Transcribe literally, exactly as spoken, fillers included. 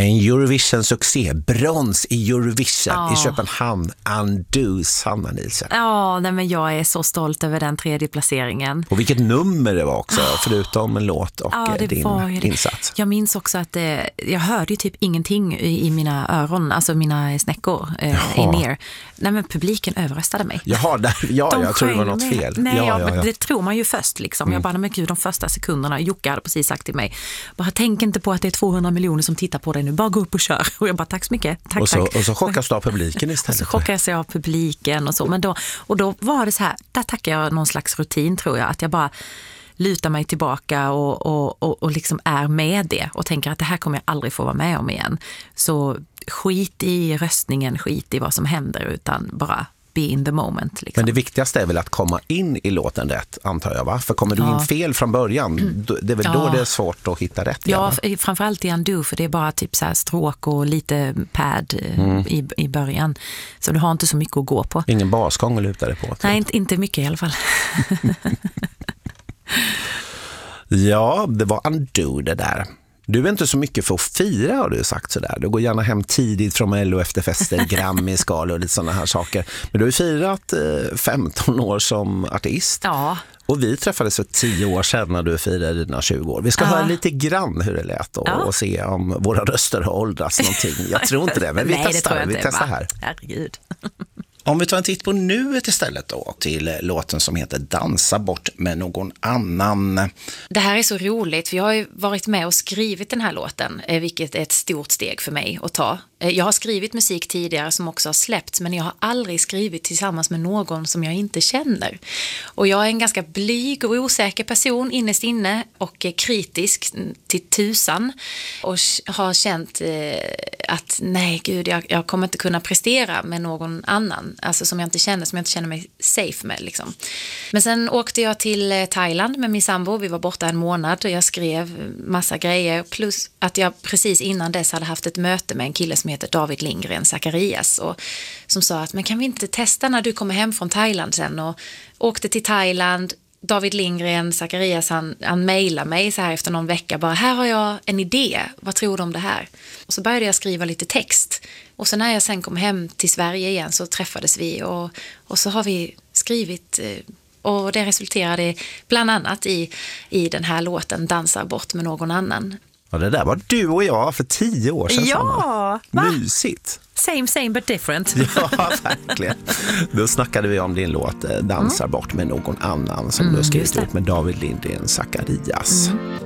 En Eurovision-succé, brons i Eurovision Ja. i Köpenhamn. Undo, Sanna Nielsen. Ja, nej, men jag är så stolt över den tredje placeringen. Och vilket nummer det var också, förutom en låt och Ja, det din var ju det. insats. Jag minns också att eh, jag hörde ju typ ingenting i, i mina öron, alltså mina snäckor eh, in ear. Nej, men publiken överröstade mig. Jaha, där, ja, De jag tror det var sjöng något med. fel. Nej, ja, ja, ja, ja. det tror man ju först liksom. Mm. Jag bara, men gud, de första sekunderna, Jocke hade precis sagt till mig, bara tänk inte på att det är tvåhundra miljoner som tittar på dig nu, bara gå upp och kör. Och jag bara, tack så mycket, tack, och, så, tack. och så chockas du av publiken Och istället. så chockas jag av publiken och så. Men då, och då var det så här, där tackar jag någon slags rutin tror jag, att jag bara lutar mig tillbaka och, och, och, och liksom är med det och tänker att det här kommer jag aldrig få vara med om igen. Så skit i röstningen, skit i vad som händer, utan bara be in the moment. Liksom. Men det viktigaste är väl att komma in i låten rätt, antar jag, va? För kommer du Ja. in fel från början, då- det är väl Ja. då det är svårt att hitta rätt igen, Ja, va? f- framförallt i Undo, för det är bara typ så här stråk och lite pad eh, Mm. i, i början. Så du har inte så mycket att gå på. Ingen basgång att luta dig på. tror Nej, jag. inte, inte mycket i alla fall. Ja, det var Undo det där. Du är inte så mycket för att fira, har du sagt sådär. Du går gärna hem tidigt från L O efterfester, Grammy-skala och lite sådana här saker. Men du har ju firat eh, femton år som artist. Ja. Och vi träffades för tio år sedan när du firade dina tjugo år. Vi ska Ja. höra lite grann hur det lät och, Ja. och se om våra röster har åldrats någonting. Jag tror inte det, men vi Nej, det testar, tror jag vi inte, testar va? här. Herregud. Om vi tar en titt på nuet istället då, till låten som heter Dansa bort med någon annan. Det här är så roligt, för jag har ju varit med och skrivit den här låten, eh, vilket är ett stort steg för mig att ta. Eh, Jag har skrivit musik tidigare som också har släppts, men jag har aldrig skrivit tillsammans med någon som jag inte känner. Och jag är en ganska blyg och osäker person innerst inne och är kritisk till tusan och har känt eh, att nej gud, jag, jag kommer inte kunna prestera med någon annan, alltså som jag inte känner, som jag inte känner mig safe med liksom. Men sen åkte jag till eh, Thailand med min sambo, vi var borta en månad och jag skrev massa grejer, plus att jag precis innan dess hade haft ett möte med en kille som heter David Lindgren Zacharias och som sa att men kan vi inte testa när du kommer hem från Thailand sen, och åkte till Thailand. David Lindgren Zacharias, han, han mejlade mig så här efter någon vecka, bara här har jag en idé, vad tror du om det här? Och så började jag skriva lite text och så när jag sen kom hem till Sverige igen så träffades vi och, och så har vi skrivit eh, och det resulterade bland annat i, i den här låten Dansar bort med någon annan. Ja, det där var du och jag för tio år sedan. Ja, Sanna. va? Mysigt. Same, same but different. Ja, verkligen. Då snackade vi om din låt eh, Dansar bort med någon annan som Mm, du har skrivit just det. ut med David Lindgren Zacharias. Mm.